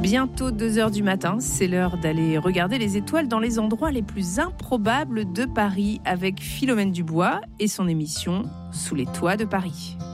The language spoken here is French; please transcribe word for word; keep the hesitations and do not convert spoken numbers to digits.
Bientôt deux heures du matin, c'est l'heure d'aller regarder les étoiles dans les endroits les plus improbables de Paris avec Philomène Dubois et son émission Sous les toits de Paris.